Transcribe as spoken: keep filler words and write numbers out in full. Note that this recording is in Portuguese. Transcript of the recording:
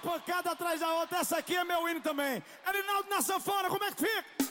pancada atrás da outra. Essa aqui é meu hino também. Erinaldo na sanfona, como é que fica?